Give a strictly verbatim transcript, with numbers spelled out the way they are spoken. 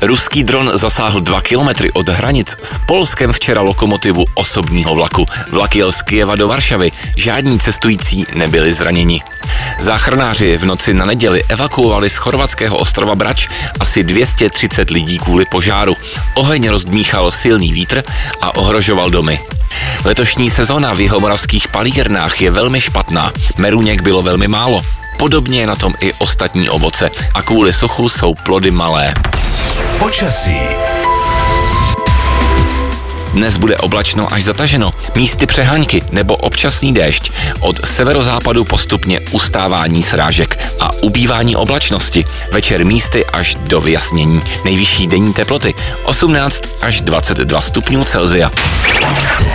Ruský dron zasáhl dva kilometry od hranic s Polskem včera lokomotivu osobního vlaku. Vlak jel z Kyjeva do Varšavy, žádní cestující nebyli zraněni. Záchranáři v noci na neděli evakuovali z chorvatského ostrova Brač asi dvě stě třicet lidí kvůli požáru. Oheň rozdmíchal silný vítr a ohrožoval domy. Letošní sezóna v jihomoravských palírnách je velmi špatná. Meruněk bylo velmi málo. Podobně je na tom i ostatní ovoce a kvůli suchu jsou plody malé. Počasí. Dnes bude oblačno až zataženo, místy přehánky nebo občasný déšť. Od severozápadu postupně ustávání srážek a ubývání oblačnosti. Večer místy až do vyjasnění. Nejvyšší denní teploty osmnáct až dvacet dva stupňů Celsia.